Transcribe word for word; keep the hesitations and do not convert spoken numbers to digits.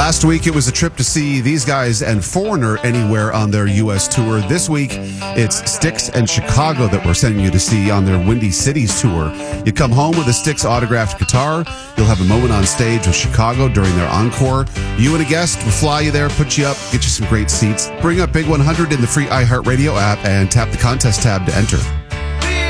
Last week, it was a trip to see these guys and Foreigner Anywhere on their U S tour. This week, it's Styx and Chicago that we're sending you to see on their Windy Cities tour. You come home with a Styx autographed guitar. You'll have a moment on stage with Chicago during their encore. You and a guest will fly you there, put you up, get you some great seats. Bring up Big one hundred in the free iHeartRadio app and tap the contest tab to enter.